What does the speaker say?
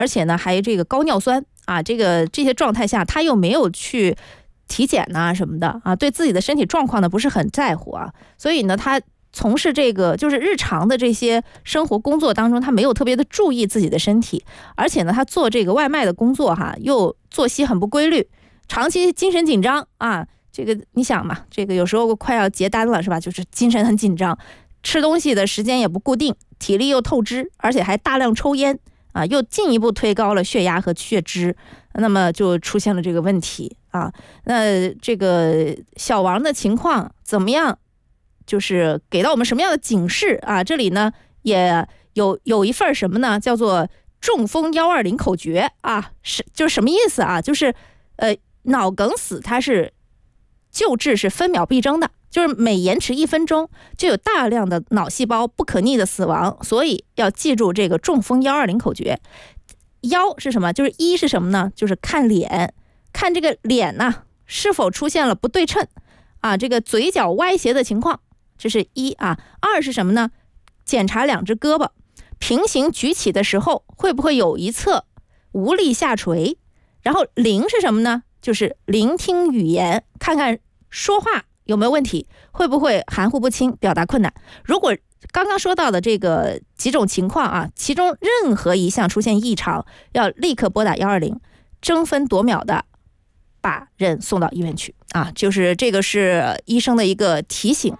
而且呢还这个高尿酸啊，这些状态下他又没有去体检呐什么的啊，对自己的身体状况呢不是很在乎啊，所以呢他从事这个就是日常的这些生活工作当中，他没有特别的注意自己的身体，而且呢他做这个外卖的工作又作息很不规律，长期精神紧张啊，这个你想嘛，这个有时候快要结单了是吧，就是精神很紧张，吃东西的时间也不固定，体力又透支，而且还大量抽烟啊，又进一步推高了血压和血脂，那么就出现了这个问题啊。那这个小王的情况怎么样？就是给到我们什么样的警示啊？这里呢也有一份什么呢？叫做中风120口诀啊，就是什么意思啊？就是脑梗死它是救治是分秒必争的。就是每延迟1分钟就有大量的脑细胞不可逆的死亡，所以要记住这个中风120口诀。1是什么？就是1是什么呢？就是看脸，看这个脸呢是否出现了不对称啊，这个嘴角歪斜的情况，这是1啊。2是什么呢？检查2只胳膊平行举起的时候会不会有一侧无力下垂。然后0是什么呢？就是聆听语言，看看说话有没有问题，会不会含糊不清，表达困难。如果刚刚说到的这个几种情况啊，其中任何一项出现异常，要立刻拨打120，争分夺秒的把人送到医院去啊。就是这个是医生的一个提醒